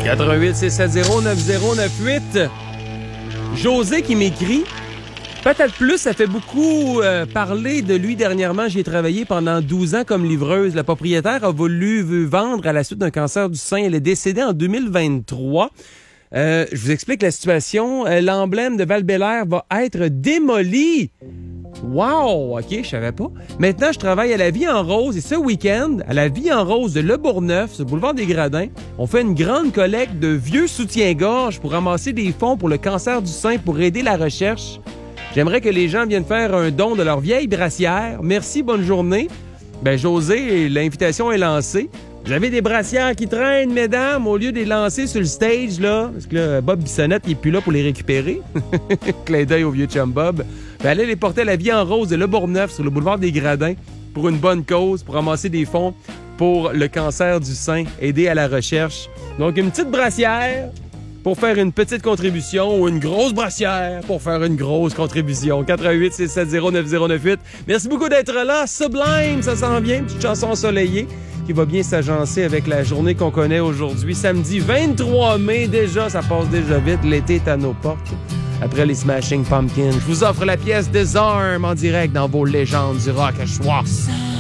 88-670-9098. José qui m'écrit. Peut-être plus, ça fait beaucoup parler de lui dernièrement. J'y ai travaillé pendant 12 ans comme livreuse. La propriétaire a voulu vendre à la suite d'un cancer du sein. Elle est décédée en 2023. Je vous explique la situation. L'emblème de Val-Bélair va être démoli. Wow! OK, je savais pas. Maintenant, je travaille à la Vie en Rose et ce week-end, à la Vie en Rose de Le Bourgneuf, sur le boulevard des Gradins, on fait une grande collecte de vieux soutiens-gorge pour ramasser des fonds pour le cancer du sein pour aider la recherche. J'aimerais que les gens viennent faire un don de leur vieille brassière. Merci, bonne journée. Ben, José, l'invitation est lancée. Vous avez des brassières qui traînent, mesdames, au lieu de les lancer sur le stage, là. Parce que là, Bob Bissonnette, il est plus là pour les récupérer. Clin d'œil au vieux chum Bob. Ben, allez les porter à la Vie en Rose de Le Bourgneuf sur le boulevard des Gradins pour une bonne cause, pour ramasser des fonds pour le cancer du sein, aider à la recherche. Donc, une petite brassière pour faire une petite contribution ou une grosse brassière pour faire une grosse contribution. 88-670-9098. Merci beaucoup d'être là. Sublime, ça s'en vient. Une petite chanson ensoleillée qui va bien s'agencer avec la journée qu'on connaît aujourd'hui. Samedi 23 mai, déjà, ça passe déjà vite. L'été est à nos portes. Après les Smashing Pumpkins, je vous offre la pièce des armes en direct dans vos légendes du rock à choix.